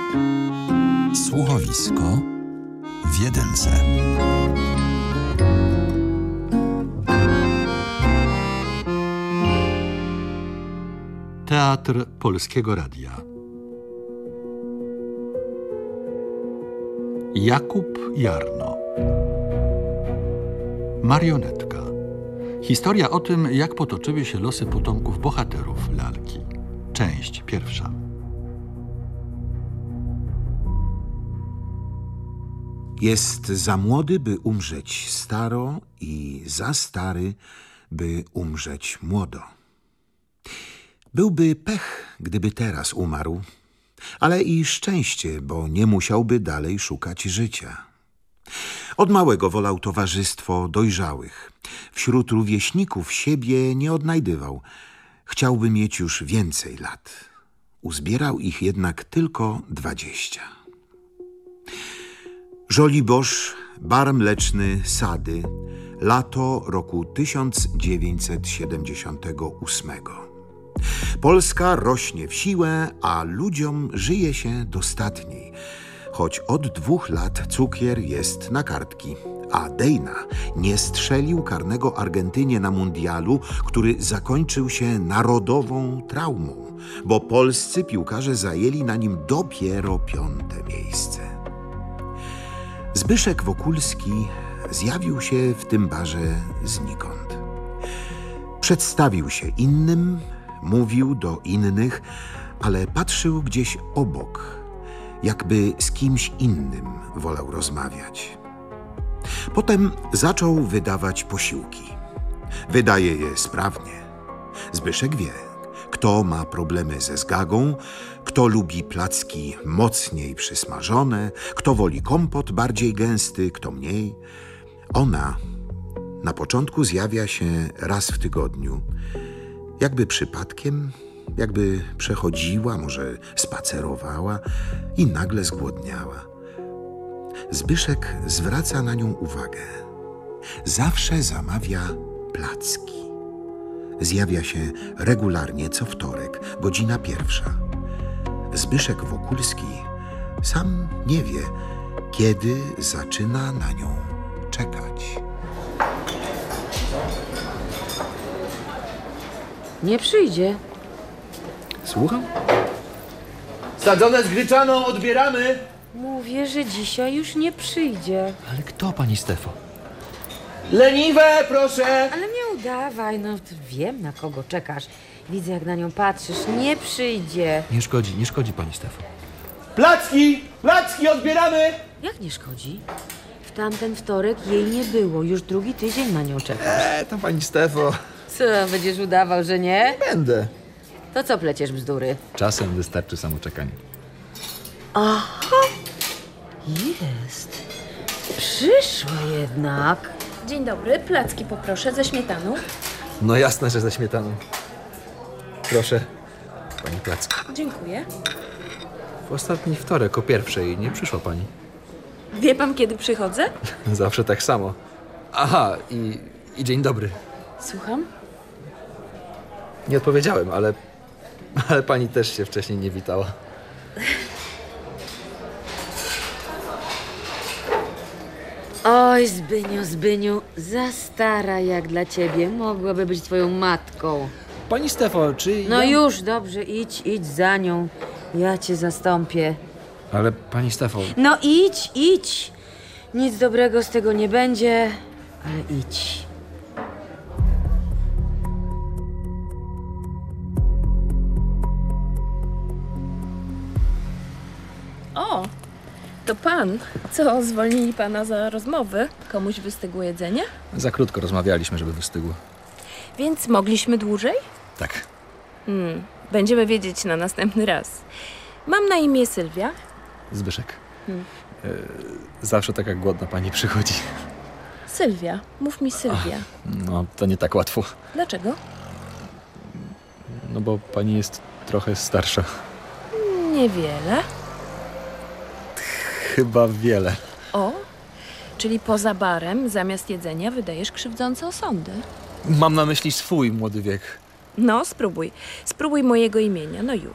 Słuchowisko w jedynce. Teatr Polskiego Radia. Jakub Jarno. Marionetka. Historia o tym, jak potoczyły się losy potomków bohaterów lalki. Część pierwsza. Jest za młody, by umrzeć staro i za stary, by umrzeć młodo. Byłby pech, gdyby teraz umarł, ale i szczęście, bo nie musiałby dalej szukać życia. Od małego wolał towarzystwo dojrzałych. Wśród rówieśników siebie nie odnajdywał. Chciałby mieć już więcej lat. Uzbierał ich jednak tylko 20. Żoliborz, bar mleczny, sady, lato roku 1978. Polska rośnie w siłę, a ludziom żyje się dostatniej. Choć od 2 lat cukier jest na kartki, a Dejna nie strzelił karnego Argentynie na mundialu, który zakończył się narodową traumą, bo polscy piłkarze zajęli na nim dopiero 5. miejsce. Zbyszek Wokulski zjawił się w tym barze znikąd. Przedstawił się innym, mówił do innych, ale patrzył gdzieś obok, jakby z kimś innym wolał rozmawiać. Potem zaczął wydawać posiłki. Wydaje je sprawnie. Zbyszek wie, kto ma problemy ze zgagą, kto lubi placki mocniej przysmażone, kto woli kompot bardziej gęsty, kto mniej. Ona na początku zjawia się raz w tygodniu, jakby przypadkiem, jakby przechodziła, może spacerowała i nagle zgłodniała. Zbyszek zwraca na nią uwagę. Zawsze zamawia placki. Zjawia się regularnie co wtorek, godzina 1. Zbyszek Wokulski sam nie wie, kiedy zaczyna na nią czekać. Nie przyjdzie. Słucham? Sadzone z gryczaną odbieramy. Mówię, że dzisiaj już nie przyjdzie. Ale kto, pani Stefo? Leniwe, proszę. Ale nie udawaj, no wiem, na kogo czekasz. Widzę, jak na nią patrzysz. Nie przyjdzie. Nie szkodzi pani Stefo. Placki odbieramy. Jak nie szkodzi? W tamten wtorek jej nie było. Już 2. tydzień na nią czekasz. To pani Stefo. Co, będziesz udawał, że nie? Będę. To co pleciesz bzdury? Czasem wystarczy samo czekanie. Jest. Przyszła jednak. Dzień dobry, placki poproszę ze śmietaną. No jasne, że ze śmietaną. Proszę, pani placki. Dziękuję. W ostatni wtorek o 1:00 nie przyszła pani. Wie pan, kiedy przychodzę? Zawsze tak samo. Aha, i dzień dobry. Słucham? Nie odpowiedziałem, ale pani też się wcześniej nie witała. Oj, Zbyniu, za stara jak dla ciebie. Mogłaby być twoją matką. Pani Stefo, czy No już, dobrze, idź za nią. Ja cię zastąpię. Ale pani Stefo... No idź. Nic dobrego z tego nie będzie, ale idź. O, to pan. Co, zwolnili pana za rozmowy? Komuś wystygło jedzenie? Za krótko rozmawialiśmy, żeby wystygło. Więc mogliśmy dłużej? Tak. Będziemy wiedzieć na następny raz. Mam na imię Sylwia. Zbyszek. Zawsze taka głodna pani przychodzi. Sylwia. Mów mi Sylwia. No, to nie tak łatwo. Dlaczego? No bo pani jest trochę starsza. Niewiele. Chyba wiele. O, czyli poza barem zamiast jedzenia wydajesz krzywdzące osądy. Mam na myśli swój młody wiek. No, spróbuj. Spróbuj mojego imienia, no już.